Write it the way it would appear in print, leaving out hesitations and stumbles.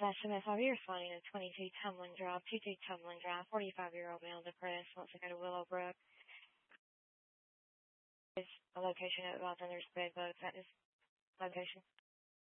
SMS. I'll be responding to 22 Tumbling Drive, 22 Tumbling Drive, 45-year-old male depressed, wants to go to Willowbrook. Is a location at Los Angeles Bed Boats at this location.